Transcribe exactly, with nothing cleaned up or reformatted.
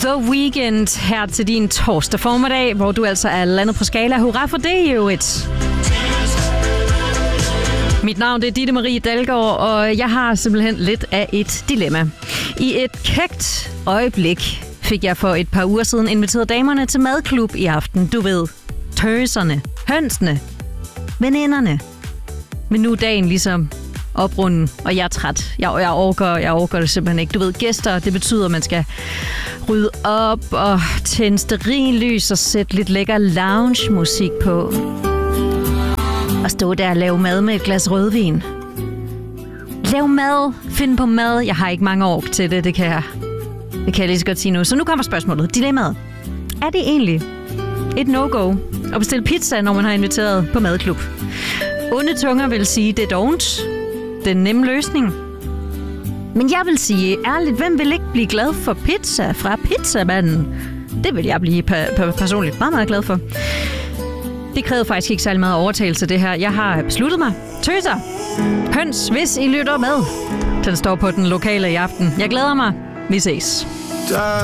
The Weeknd her til din torsdag formiddag, hvor du altså er landet på skala. Hurra for det, jo et. Mit navn det er Ditte Marie Dalgaard, og jeg har simpelthen lidt af et dilemma. I et kægt øjeblik fik jeg for et par uger siden inviteret damerne til madklub i aften. Du ved, tøserne, hønsene, veninderne. Men nu er dagen ligesom oprunden, og jeg er træt. Jeg, jeg, overgår, jeg overgår det simpelthen ikke. Du ved, gæster, det betyder, at man skal rydde op og tænde stearinlys og sætte lidt lækker lounge-musik på. Og stå der og lave mad med et glas rødvin. Lav mad, find på mad. Jeg har ikke mange år til det, det kan jeg, det kan jeg lige så godt sige nu. Så nu kommer spørgsmålet. Dilemmaet. Er det egentlig et no-go at bestille pizza, når man har inviteret på madklub? Onde tunger vil sige, det er dovent. Den nemme løsning. Men jeg vil sige, ærligt, hvem vil ikke blive glad for pizza fra pizzamanden? Det vil jeg blive pe- pe- personligt meget, meget glad for. Det krævede faktisk ikke særlig meget overtagelse, det her. Jeg har besluttet mig. Tøser, høns, hvis I lytter med. Den står på den lokale i aften. Jeg glæder mig. Vi ses.